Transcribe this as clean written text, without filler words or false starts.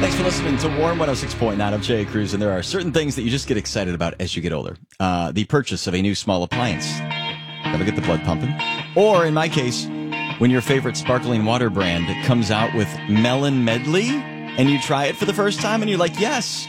Thanks for listening to Warm 106.9. I'm Jay Cruz, and there are certain things that you just get excited about as you get older. The purchase of a new small appliance. That'll get the blood pumping. Or, in my case, when your favorite sparkling water brand comes out with Melon Medley, and you try it for the first time, and you're like, yes,